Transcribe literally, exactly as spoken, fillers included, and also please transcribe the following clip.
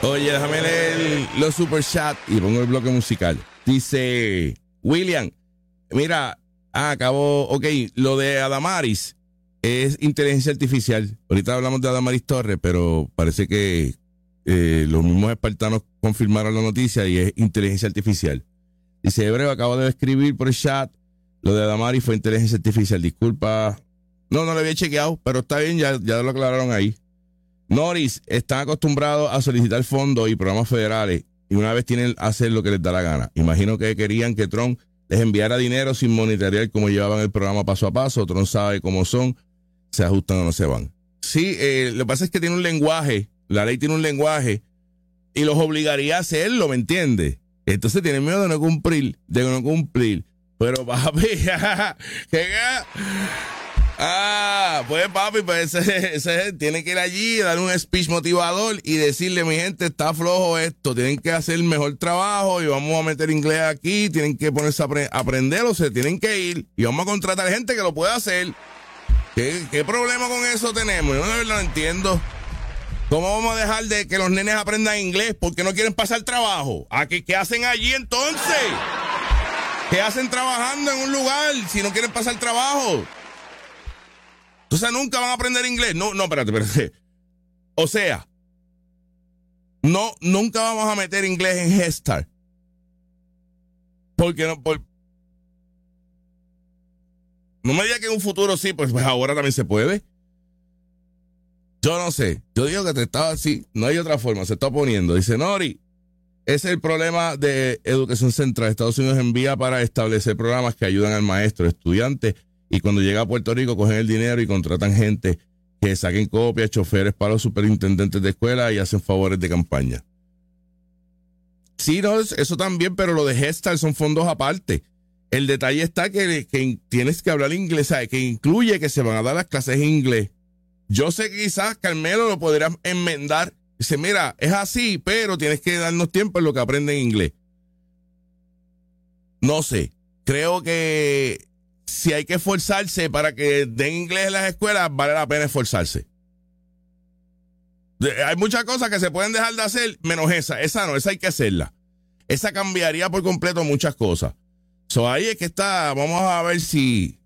Oye, déjame leer los super chat y pongo el bloque musical. Dice William, mira, ah, acabó, ok, lo de Adamaris es inteligencia artificial. Ahorita hablamos de Adamaris Torres, pero parece que eh, los mismos espartanos confirmaron la noticia y es inteligencia artificial. Dice Hebreo, acabo de escribir por el chat, lo de Adamaris fue inteligencia artificial, disculpa. No, no lo había chequeado, pero está bien, ya, ya lo aclararon ahí. Norris, están acostumbrados a solicitar fondos y programas federales y una vez tienen que hacer lo que les da la gana. Imagino que querían que Trump les enviara dinero sin monitorear cómo llevaban el programa paso a paso. Trump sabe cómo son, se ajustan o no se van. Sí, eh, lo que pasa es que tiene un lenguaje, la ley tiene un lenguaje y los obligaría a hacerlo, ¿me entiendes? Entonces tienen miedo de no cumplir, de no cumplir. Pero papi, ¿qué? Ah, pues papi, pues ese, ese tiene que ir allí, dar un speech motivador y decirle, mi gente, está flojo esto, tienen que hacer el mejor trabajo y vamos a meter inglés aquí, tienen que ponerse a apre- aprender o se tienen que ir y vamos a contratar gente que lo pueda hacer. ¿Qué, qué problema con eso tenemos? Yo de verdad no entiendo. ¿Cómo vamos a dejar de que los nenes aprendan inglés porque no quieren pasar trabajo? ¿A qué, qué hacen allí entonces? ¿Qué hacen trabajando en un lugar si no quieren pasar trabajo? Entonces nunca van a aprender inglés. No, no, espérate, espérate. O sea, no, nunca vamos a meter inglés en Head Start. Porque no, por... no me diga que en un futuro sí, pues, pues ahora también se puede. Yo no sé. Yo digo que te estaba así. No hay otra forma. Se está poniendo. Dice Nori, ese es el problema de Educación Central. Estados Unidos envía para establecer programas que ayudan al maestro, estudiantes. Y cuando llega a Puerto Rico, cogen el dinero y contratan gente que saquen copias, choferes para los superintendentes de escuela y hacen favores de campaña. Sí, no, eso también, pero lo de Head Start son fondos aparte. El detalle está que, que tienes que hablar inglés, ¿sabes? Que incluye que se van a dar las clases en inglés. Yo sé que quizás Carmelo lo podrá enmendar. Dice, mira, es así, pero tienes que darnos tiempo en lo que aprenden inglés. No sé, creo que... si hay que esforzarse para que den inglés en las escuelas, vale la pena esforzarse. De, hay muchas cosas que se pueden dejar de hacer, menos esa. Esa no, esa hay que hacerla. Esa cambiaría por completo muchas cosas. So, ahí es que está, vamos a ver si,